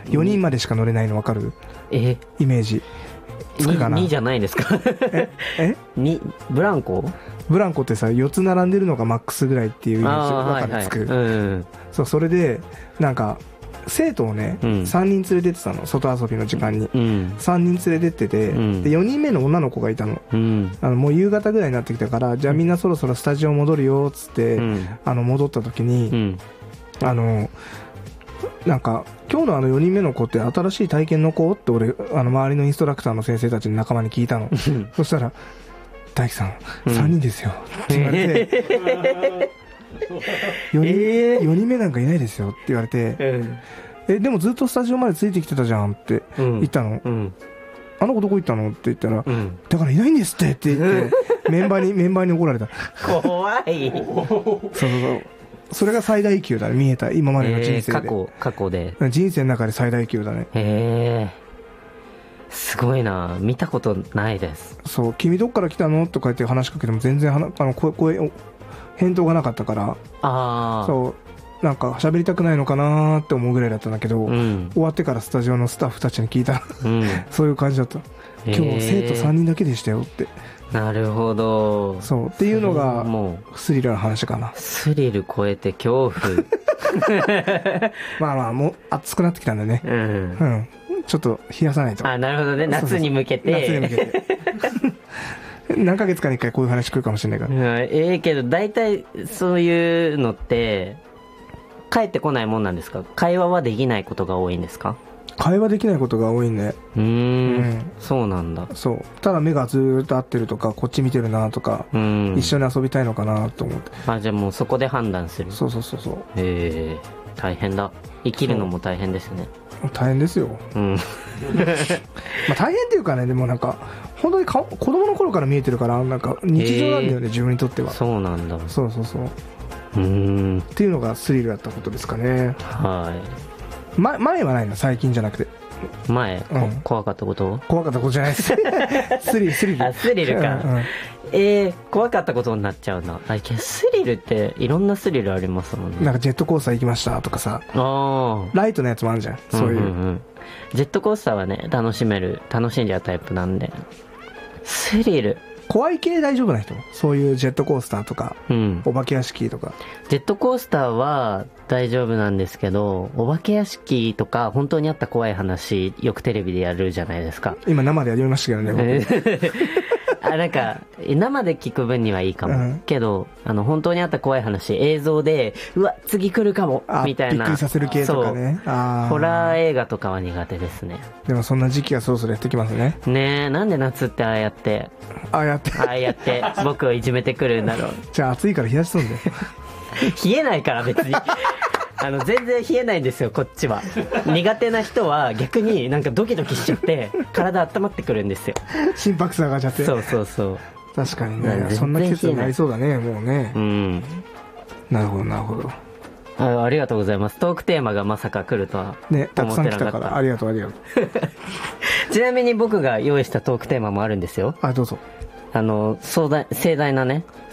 4人までしか乗れないの分かる？イメージつくかな？ 2じゃないですか？2ブランコってさ4つ並んでるのがマックスぐらいっていうイメージ分かる？つく、そう、それでなんか生徒をね、3人連れてってたの、外遊びの時間に、3人連れてってて、で4人目の女の子がいたの、もう夕方ぐらいになってきたから、じゃあみんなそろそろスタジオ戻るよっつって、戻った時に、なんか今日の4人目の子って新しい体験の子って俺周りのインストラクターの先生たちの仲間に聞いたのそしたら大樹さん、3人ですよって言われて4人目なんかいないですよって言われて、でもずっとスタジオまでついてきてたじゃんって言ったの、あの子どこ行ったのって言ったら、だからいないんですって言ってメンバーに怒られた。 怖い。 そうそれが最大級だね、見えた今までの人生で、 過去で人生の中で最大級だね。 すごいな、見たことないです。 そう、君どっから来たのとか言って話しかけても全然声返答がなかったから、そうなんか喋りたくないのかなって思うぐらいだったんだけど、終わってからスタジオのスタッフたちに聞いたら、そういう感じだった。今日生徒3人だけでしたよって。 なるほど。 そうっていうのがもうスリルの話かな。 スリル超えて恐怖。 まあもう暑くなってきたんだね。ちょっと冷やさないと。 なるほどね、夏に向けて。 何ヶ月かに1回こういう話来るかもしれないから。 けど大体そういうのって帰ってこないもんなんですか？会話はできないことが多いんですか？ 会話できないことが多いね。 そうなんだ。 そう、ただ目がずーっと合ってるとか、こっち見てるなとか、一緒に遊びたいのかなと思って。 じゃあもうそこで判断する。 そう。 大変だ。生きるのも大変ですね。 大変ですよ。まあ大変っていうかね、でもなんか本当に子供の頃から見えてるから、なんか日常なんだよね、自分にとっては。 そうなんだ。 そうっていうのがスリルだったことですかね。前はないの？最近じゃなくて前、怖かったことじゃないですスリルスリルか。怖かったことになっちゃうな。スリルっていろんなスリルありますもんね。 なんかジェットコースター行きましたとかさ、ライトのやつもあるじゃん、そういう、 ジェットコースターはね楽しんじゃうタイプなんで。スリル怖い系大丈夫な人？そういうジェットコースターとか、お化け屋敷とか。 ジェットコースターは大丈夫なんですけど、お化け屋敷とか本当にあった怖い話よくテレビでやるじゃないですか。 今生でやりましたけどねなんか生で聞く分にはいいかも、けど本当にあった怖い話映像でうわ次来るかもみたいなびっくりさせる系とかね。 ホラー映画とかは苦手ですね。 でもそんな時期がそろそろやってきますね。 なんで夏ってああやって僕をいじめてくるんだろう。 じゃあ暑いから冷やしそうんで冷えないから別に全然冷えないんですよこっちは。苦手な人は逆になんかドキドキしちゃって体温まってくるんですよ。 心拍数上がっちゃって。 そう確かにね、そんな季節になりそうだね、もうね。なるほど。 ありがとうございます。トークテーマがまさか来るとはね、たくさん来たからありがとうちなみに僕が用意したトークテーマもあるんですよ。 どうぞ。 壮大な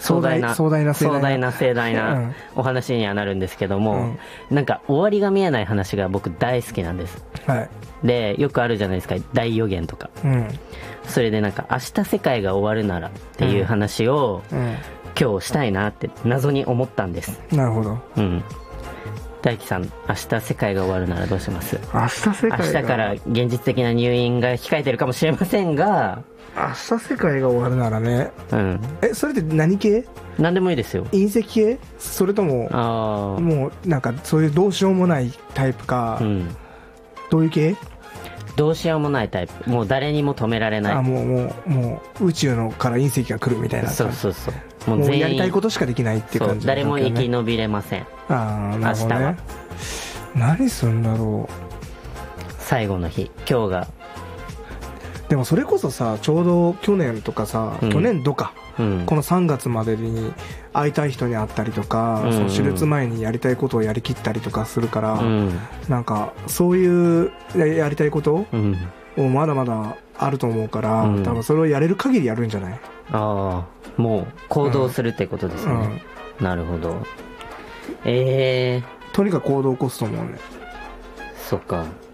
お話にはなるんですけども、なんか終わりが見えない話が僕大好きなんです。でよくあるじゃないですか、大予言とか。それでなんか明日世界が終わるならっていう話を、今日したいなって謎に思ったんです。 なるほど。 大樹さん、明日世界が終わるならどうします？ 明日から現実的な入院が控えてるかもしれませんが、 明日世界が終わるならね。それって何系？ 何でもいいですよ。 隕石系？それとももうなんかそういうどうしようもないタイプか、どういう系？ どうしようもないタイプ。もう誰にも止められない。 もう宇宙のから隕石が来るみたいな。 そうもうやりたいことしかできないっていう感じ、 誰も生き延びれません。 なるほどね。何するんだろう。 最後の日、今日が。 でもそれこそさ、ちょうど去年とかさ、去年度か、この3月までに会いたい人に会ったりとか、手術前にやりたいことをやりきったりとかするから、なんかそういうやりたいことをまだまだあると思うから、多分それをやれる限りやるんじゃない？ もう行動するってことですね。なるほど。 とにかく行動を起こすと思うね。 そっか。